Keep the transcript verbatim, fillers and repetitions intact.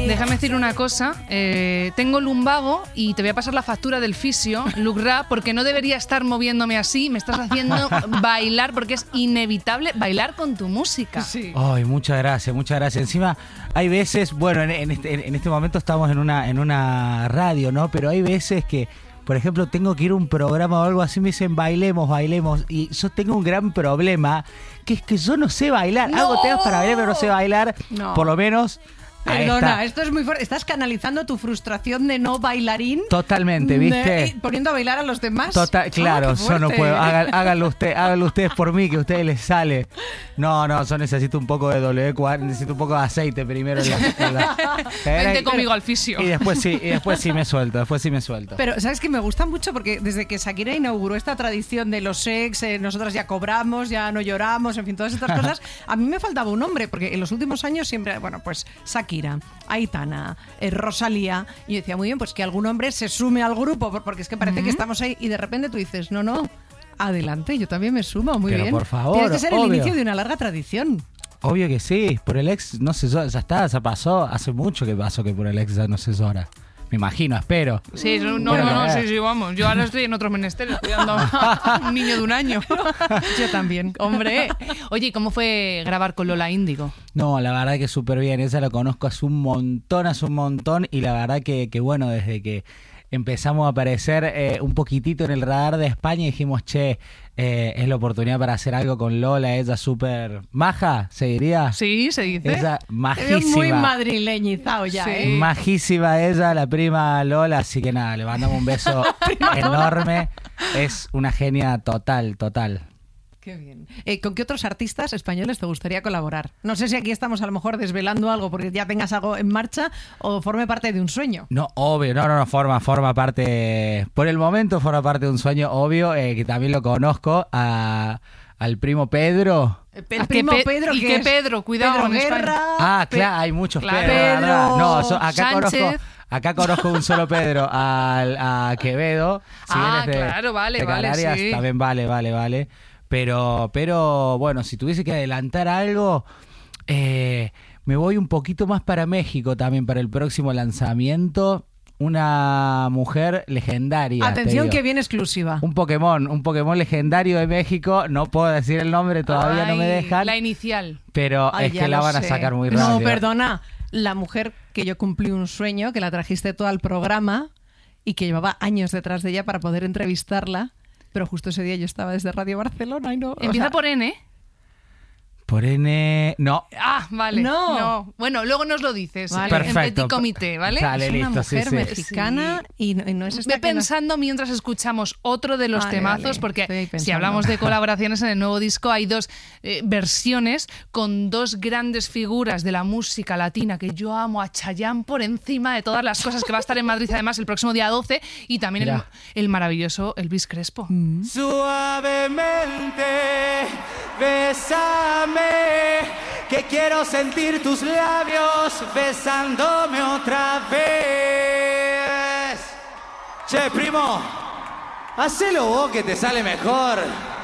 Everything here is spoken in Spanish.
Déjame decir una cosa. Eh, tengo lumbago y te voy a pasar la factura del fisio, Luke Ra, porque no debería estar moviéndome así. Me estás haciendo bailar porque es inevitable bailar con tu música. Sí. Ay, muchas gracias, muchas gracias. Encima, hay veces, bueno, en, en, este, en este momento estamos en una, en una radio, ¿no? Pero hay veces que, por ejemplo, tengo que ir a un programa o algo así, me dicen bailemos, bailemos. Y yo tengo un gran problema, que es que yo no sé bailar. ¡No! Hago temas para bailar, pero no sé bailar. No. Por lo menos. Perdona, esto es muy fuerte. Estás canalizando tu frustración de no bailarín. Totalmente, ¿viste? De, poniendo a bailar a los demás. Total, claro, oh, yo no puedo. Háganlo, háganlo, usted, háganlo ustedes por mí, que a ustedes les sale. No, no, yo necesito un poco de W cuatro, necesito un poco de aceite primero. En la, en la, Vente conmigo al fisio. Y después sí, y después sí me suelto, después sí me suelto. Pero, ¿sabes qué? Me gusta mucho porque desde que Shakira inauguró esta tradición de los ex, eh, nosotras ya cobramos, ya no lloramos, en fin, todas estas cosas, a mí me faltaba un nombre, porque en los últimos años siempre, bueno, pues Shakira, Aitana, eh, Rosalía, y yo decía, muy bien, pues que algún hombre se sume al grupo, porque es que parece uh-huh. que estamos ahí, y de repente tú dices, no, no, adelante, yo también me sumo, muy Pero bien. por favor, Tienes que ser obvio. el inicio de una larga tradición. Obvio que sí, por el ex, no sé, ya está, ya pasó, hace mucho que pasó que por el ex ya no se llora. Me imagino, espero. Sí, no, no, Bueno, no, eh. sí, sí, vamos. Yo ahora estoy en otros menesteres cuidando a un niño de un año. Yo también. Hombre. Oye, ¿cómo fue grabar con Lola Índigo? No, la verdad que súper bien. Esa la conozco hace un montón, hace un montón. Y la verdad que, que bueno, desde que empezamos a aparecer eh, un poquitito en el radar de España, dijimos, che, eh, es la oportunidad para hacer algo con Lola. Ella súper maja, ¿se diría? Sí, se dice. Ella Es majísima. muy madrileñizado ya, Sí. ¿eh? Majísima ella, la prima Lola. Así que nada, le mandamos un beso enorme. Es una genia total, total. Qué bien. Eh, ¿Con qué otros artistas españoles te gustaría colaborar? No sé si aquí estamos a lo mejor desvelando algo porque ya tengas algo en marcha o forme parte de un sueño. No, obvio, no, no, no, forma, forma parte, por el momento forma parte de un sueño, obvio, eh, que también lo conozco, a, al primo Pedro. El ¿A primo qué pe- Pedro, ¿y que qué es Pedro? Cuidado, Pedro en España. Guerra. Ah, Pe- claro, hay muchos Claro. Pedro, la verdad. Pedro No, so- acá Sánchez. conozco, acá conozco un solo Pedro, al, a Quevedo. Si Ah, vienes de, claro, vale, de vale, Canarias, sí. también vale, vale, vale. Pero, pero bueno, si tuviese que adelantar algo, eh, me voy un poquito más para México también, para el próximo lanzamiento. Una mujer legendaria. te Atención digo. que viene exclusiva. Un Pokémon, un Pokémon legendario de México. No puedo decir el nombre, todavía no me Ay, dejan. La inicial. Pero Ay, es ya que la lo van a sé. sacar muy rápido. No, perdona. La mujer que yo cumplí un sueño, que la trajiste todo al programa y que llevaba años detrás de ella para poder entrevistarla, pero justo ese día yo estaba desde Radio Barcelona y no... o Empieza sea, por N. Por N... No. Ah, vale. No. Bueno, luego nos lo dices. Vale. En Perfecto. petit comité, ¿vale? Dale, es una listo, sí, mujer sí. mexicana y, no, y no es esta Ve que nos- pensando mientras escuchamos otro de los Vale, temazos, vale. porque Estoy ahí si pensando. hablamos de colaboraciones en el nuevo disco, hay dos eh, versiones con dos grandes figuras de la música latina que yo amo, a Chayanne por encima de todas las cosas, que va a estar en Madrid además el próximo día doce, y también el, Mira. el maravilloso Elvis Crespo. Suavemente, bésame, que quiero sentir tus labios besándome otra vez. Che, primo, hacelo vos que te sale mejor.